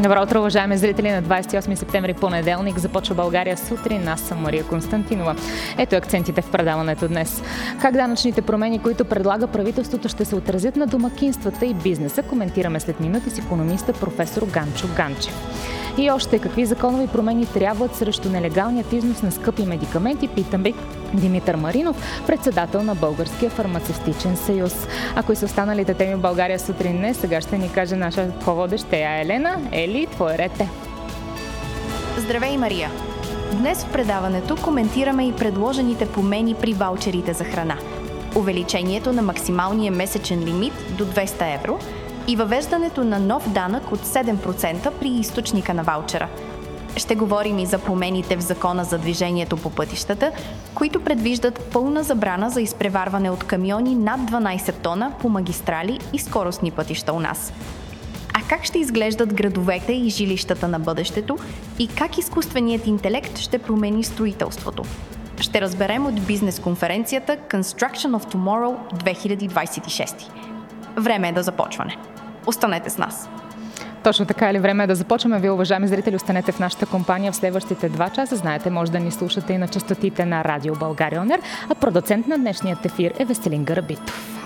Добро утро, уважаеми зрители, на 28 септември, понеделник. Започва България сутрин. Аз съм Мария Константинова. Ето акцентите в предаването днес. Как данъчните промени, които предлага правителството, ще се отразят на домакинствата и бизнеса, коментираме след минути с икономиста професор Ганчо Ганчев. И още какви законови промени трябват срещу нелегалният износ на скъпи медикаменти, питаме Димитър Маринов, председател на Българския фармацевтичен съюз. Ако и са останалите теми в България сутрин днес, сега ще ни каже наша ководеща Елена. Ели, твой ред е. Здравей, Мария! Днес в предаването коментираме и предложените промени при ваучерите за храна, увеличението на максималния месечен лимит до 200 евро и въвеждането на нов данък от 7% при източника на ваучера. Ще говорим и за промените в Закона за движението по пътищата, които предвиждат пълна забрана за изпреварване от камиони над 12 тона по магистрали и скоростни пътища у нас. А как ще изглеждат градовете и жилищата на бъдещето и как изкуственият интелект ще промени строителството? Ще разберем от бизнес-конференцията Construction of Tomorrow 2026. Време е да започване. Останете с нас! Точно така, или време е да започваме. Вие, уважаеми зрители, останете в нашата компания в следващите 2 часа. Знаете, може да ни слушате и на честотите на Радио България ОНЕР, а продуцент на днешният ефир е Веселин Гарабитов.